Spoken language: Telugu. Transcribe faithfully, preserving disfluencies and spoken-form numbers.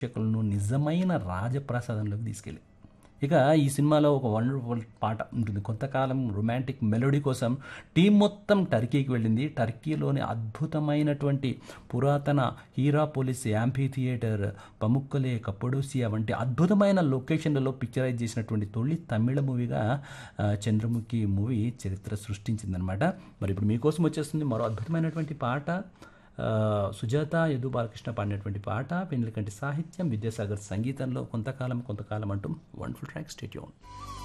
ప్రేక్షకులను నిజమైన రాజప్రసాదంలోకి తీసుకెళ్ళి ఇక ఈ సినిమాలో ఒక వండర్ఫుల్ పాట ఉంటుంది. కొంతకాలం రొమాంటిక్ మెలోడీ కోసం టీం మొత్తం టర్కీకి వెళ్ళింది. టర్కీలోని అద్భుతమైనటువంటి పురాతన హీరాపోలిస్ యాంఫీ థియేటర్, పముక్కలే, కప్పడోసియా వంటి అద్భుతమైన లొకేషన్లలో పిక్చరైజ్ చేసినటువంటి తొలి తమిళ మూవీగా ఆ, చంద్రముఖి మూవీ చరిత్ర సృష్టించిందనమాట. మరి ఇప్పుడు మీకోసం వచ్చేస్తుంది మరో అద్భుతమైనటువంటి పాట. ఆ, సుజాత యదు బాలకృష్ణ పాడినటువంటి పాట, వెన్నెలకంటి సాహిత్యం, విద్యాసాగర్ సంగీతంలో కొంతకాలం కొంతకాలం అంటూ వండర్ఫుల్ ట్రాక్. Stay tune.